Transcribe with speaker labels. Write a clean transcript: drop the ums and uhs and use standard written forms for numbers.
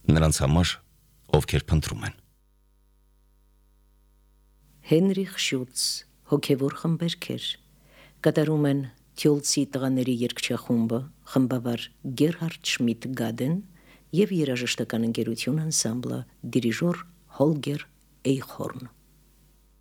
Speaker 1: նրանց համար, ովքեր փնտրում են։
Speaker 2: Հենրիխ Շուտց, հոգևոր խմբերգեր, կատարում են Թյոլցի տղաների երգչախումբը, խմբավար Գերհարդ Շմիդ Գադեն և երաժշտական ընկերություն անսամբլը, դիրիժոր Հոլգեր Էյխորն։